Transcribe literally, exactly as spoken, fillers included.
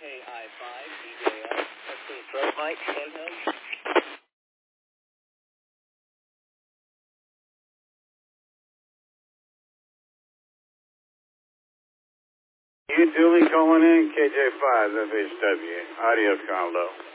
K I five, D J L, testing throat mic, handheld. You duly calling in K J five F H W, audio combo.